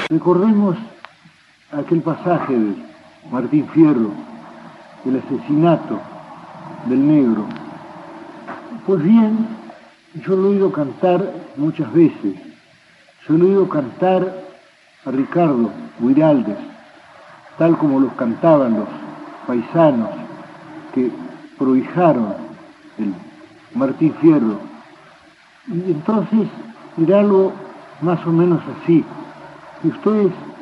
Recordemos aquel pasaje de Martín Fierro, el asesinato del negro. Pues bien, yo lo he oído cantar muchas veces. Yo lo he oído cantar a Ricardo Guiraldes, tal como los cantaban los paisanos que prohijaron el Martín Fierro. Y entonces era algo más o menos así. Y ustedes